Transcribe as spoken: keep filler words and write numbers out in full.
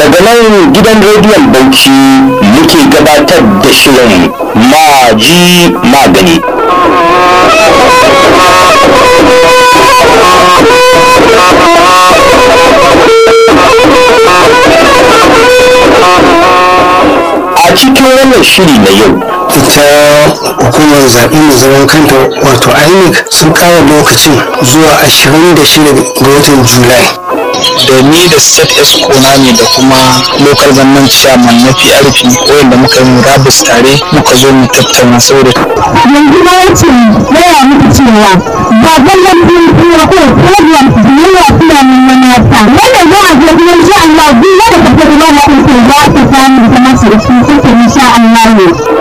daga nan gidan rediyon Bauchi muke gabatar da shirin maji magani. A cikin wannan shiri na yau, ita hukumar zaɓe mai zaman kanta wato I N E C sun ƙara lokacin zuwa ashirin da shida ga watan Julai. Da ni da state esco na ne da kuma local government chairman na P R P wanda muka yi murabus tare muka zo mu tattauna saboda yanzu na yace gaya muku cewa ba zallan biyu kuma ko program da yawa suna neman yasa wanda za a je kuma insha Allah duk wanda ka fara ba ku za ku samu kamar su su insha Allah.